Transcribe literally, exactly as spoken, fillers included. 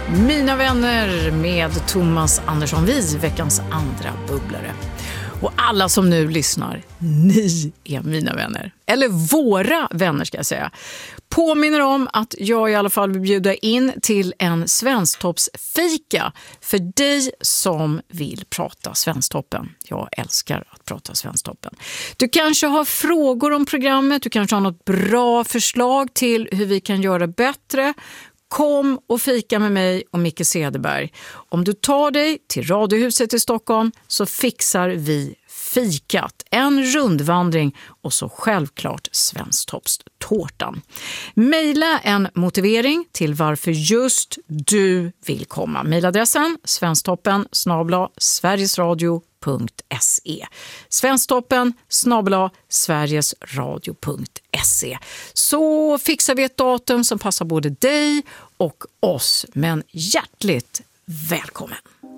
Mina vänner med Thomas Andersson, vi veckans andra bubblare. Och alla som nu lyssnar, ni är mina vänner. Eller våra vänner ska jag säga. Påminner om att jag i alla fall vill bjuda in till en Svensktoppsfika för dig som vill prata Svensktoppen. Jag älskar att prata Svensktoppen. Du kanske har frågor om programmet, du kanske har något bra förslag till hur vi kan göra bättre. Kom och fika med mig och Micke Cederberg. Om du tar dig till Radiohuset i Stockholm så fixar vi fikat, en rundvandring och så självklart Svensktoppstårtan. Maila en motivering till varför just du vill komma. Mailadressen svensktoppen snabel-a sverigesradio punkt se. Svensktoppen snabel-a sverigesradio punkt se. Så fixar vi ett datum som passar både dig och oss. Men hjärtligt välkommen!